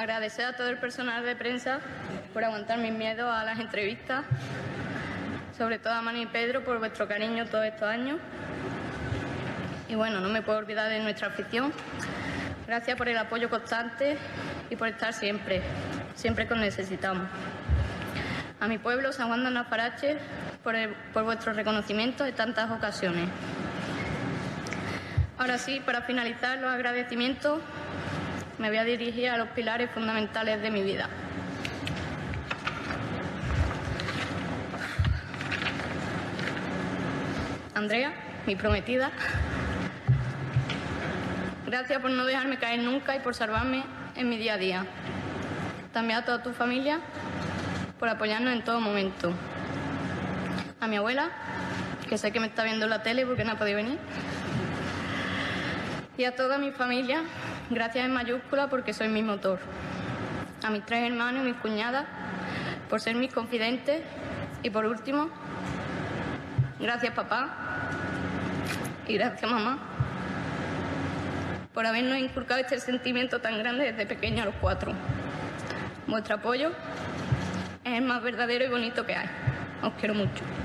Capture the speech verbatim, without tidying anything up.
Agradecer a todo el personal de prensa por aguantar mis miedos a las entrevistas, sobre todo a Manu y Pedro por vuestro cariño todos estos años. Y bueno, no me puedo olvidar de nuestra afición. Gracias por el apoyo constante y por estar siempre, siempre que os necesitamos. A mi pueblo, San Juan de Alfarache, por, el, por vuestro reconocimiento en tantas ocasiones. Ahora sí, para finalizar los agradecimientos, me voy a dirigir a los pilares fundamentales de mi vida. Andrea, mi prometida, gracias por no dejarme caer nunca y por salvarme en mi día a día. También a toda tu familia por apoyarnos en todo momento. A mi abuela, que sé que me está viendo en la tele porque no ha podido venir. Y a toda mi familia, gracias en mayúscula porque sois mi motor. A mis tres hermanos y mis cuñadas por ser mis confidentes. Y por último, gracias papá y gracias mamá por habernos inculcado este sentimiento tan grande desde pequeños a los cuatro. Vuestro apoyo es el más verdadero y bonito que hay. Os quiero mucho.